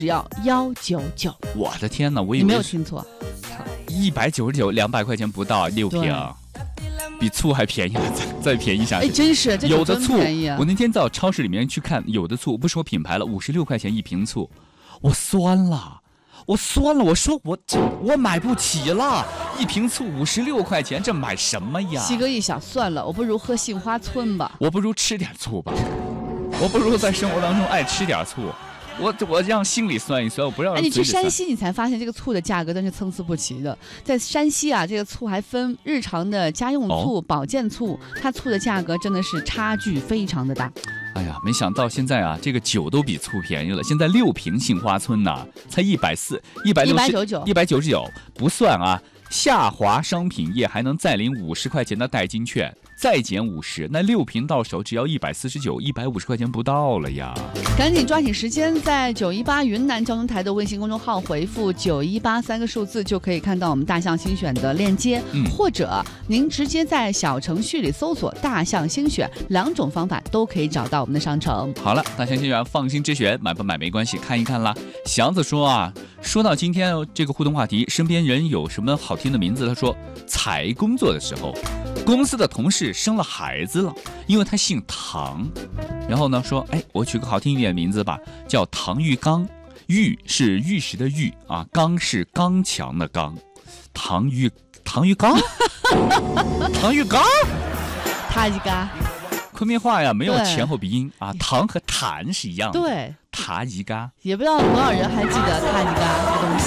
只要199。 我的天哪，我以为你没有听错 ，199，200块钱不到6瓶，比醋还便宜了，再便宜下去。 真是，这有的醋，我那天到超市里面去看，有的醋不说品牌了，56块钱一瓶醋，我酸了，我说我买不起了，一瓶醋56块钱，这买什么呀？ 西哥一想，算了，我不如喝杏花村吧， 我不如吃点醋吧，我不如在生活当中爱吃点醋。我让心里酸一酸，我不让。 你去山西，你才发现这个醋的价格真是参差不齐的。在山西啊，这个醋还分日常的家用醋、保健醋，它醋的价格真的是差距非常的大。 哎呀，没想到现在啊，这个酒都比醋便宜了。现在6瓶杏花村呐，才140、199，不算啊。下滑商品业还能再领50块钱的代金券，再减50，那6瓶到手只要149、150块钱不到了呀！ 赶紧抓紧时间，在918云南交通台的微信公众号回复9183个数字，就可以看到我们大象精选的链接，或者您直接在小程序里搜索大象精选，2种方法都可以找到我们的商城。 好了，大象精选放心之选，买不买没关系，看一看啦。祥子说啊，说到今天这个互动话题，身边人有什么好听的名字？他说，才工作的时候，公司的同事生了孩子了，因为他姓唐，然后呢说，我取个好听一点的名字吧，叫唐玉刚。玉是玉石的玉啊，刚是刚强的刚。唐玉刚，唐玉刚， 他一个。 昆明话呀，没有前后鼻音啊，糖和痰是一样的。 对， 塔一嘎， 也不知道多少人还记得塔一嘎这个东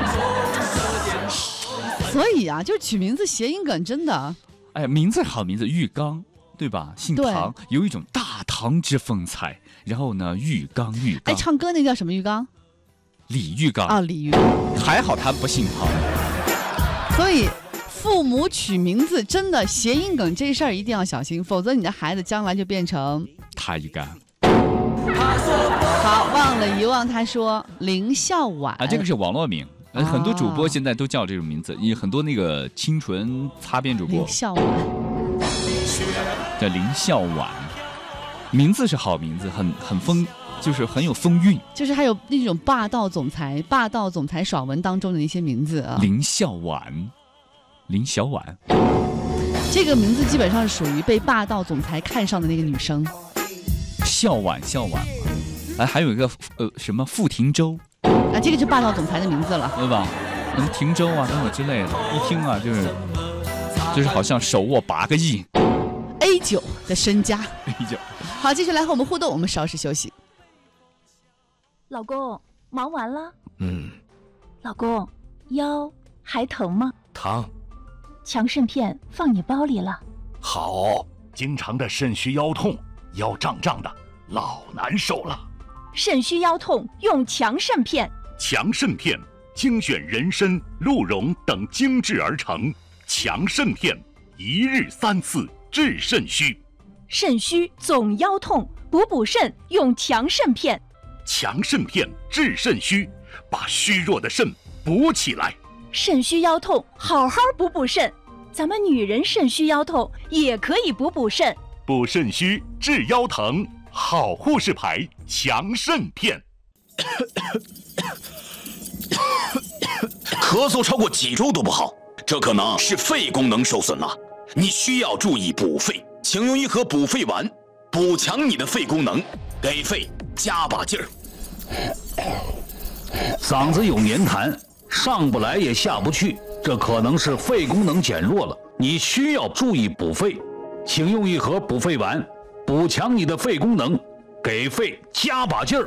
西。所以啊，就是取名字谐音梗，真的。 名字好名字，玉刚，对吧？姓唐，有一种大唐之风采。然后呢，玉刚。 唱歌那叫什么玉刚？ 李玉刚。 李玉刚。 还好他不姓唐。 所以。父母取名字真的谐音梗这事儿一定要小心，否则你的孩子将来就变成他一个。 好，忘了遗忘，他说林孝婉这个是网络名，很多主播现在都叫这种名字，很多那个清纯擦边主播。 林孝婉叫林孝婉，名字是好名字，很风，就是很有风韵， 就是还有那种霸道总裁爽文当中的一些名字啊。 林孝婉。林小婉， 这个名字基本上是属于被霸道总裁看上的那个女生。 孝婉，还有一个什么傅庭洲这个就霸道总裁的名字了， 对吧？庭洲啊等等之类的，一听啊就是好像手握8个亿 A9 的身家。 A9。 好，继续来和我们互动，我们稍事休息。 老公，忙完了？老公，腰还疼吗？ 疼。 强肾片放你包里了。 好，经常的肾虚腰痛，腰胀胀的，老难受了。 肾虚腰痛用强肾片。 强肾片精选人参、鹿茸等精制而成，强肾片1日3次治肾虚。 肾虚总腰痛，补肾用强肾片。 强肾片治肾虚，把虚弱的肾补起来。 肾虚腰痛，好好补肾。咱们女人肾虚腰痛也可以补肾。 补肾虚治腰疼，好护士牌强肾片。 咳嗽超过几周都不好，这可能是肺功能受损了。你需要注意补肺，请用一盒补肺丸，补强你的肺功能，给肺加把劲儿。 嗓子有黏痰，上不来也下不去，这可能是肺功能减弱了，你需要注意补肺，请用一盒补肺丸，补强你的肺功能，给肺加把劲儿。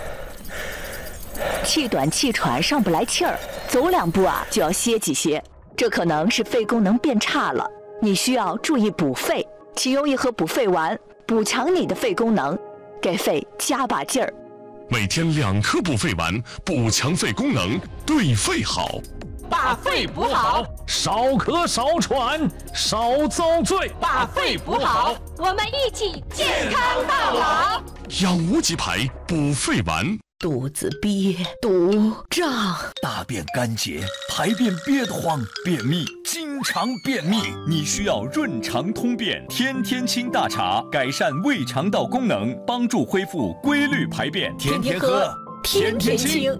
气短气喘上不来气儿，走2步就要歇几歇，这可能是肺功能变差了，你需要注意补肺，请用一盒补肺丸，补强你的肺功能，给肺加把劲儿。 每天2颗补肺丸，补强肺功能，对肺好。 把肺补好， 少咳少喘少遭罪。 把肺补好， 我们一起健康到老。 养无极牌补肺丸。 肚子憋、堵、胀， 大便干结，排便憋得慌，便秘，经常便秘，你需要润肠通便天天清大茶，改善胃肠道功能，帮助恢复规律排便。 天天喝，天天清。